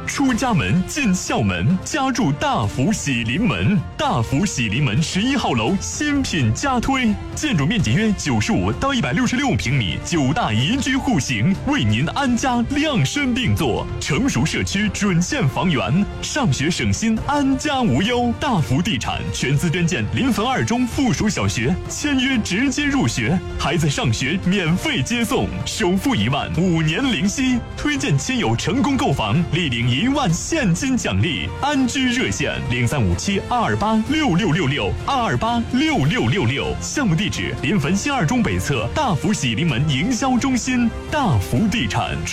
出家门进校门，家住大福喜临门。大福喜临门11号楼新品加推，建筑面积约95到166平米，9大宜居户型，为您安家量身定做。成熟社区准现房源，上学省心，安家无忧。大福地产全资捐建临汾2中附属小学，签约直接入学，孩子上学免费接送，首付1万，5年零息。推荐亲友成功购房，立领1万现金奖励。安居热线0357-228-6666，228-6666。项目地址：临汾新2中北侧大福喜临门营销中心。大福地产。